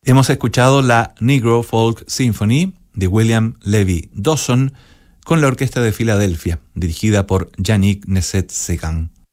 Hemos escuchado la Negro Folk Symphony de William Levy Dawson con la Orquesta de Filadelfia, dirigida por Yannick Nézet-Séguin.